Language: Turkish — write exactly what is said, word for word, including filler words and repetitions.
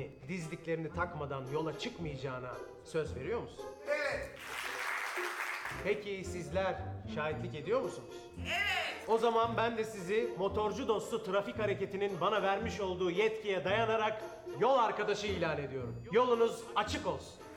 yani dizliklerini takmadan yola çıkmayacağına söz veriyor musun? Evet. Peki sizler şahitlik ediyor musunuz? Evet. O zaman ben de sizi motorcu dostu trafik hareketinin bana vermiş olduğu yetkiye dayanarak yol arkadaşı ilan ediyorum. Yolunuz açık olsun.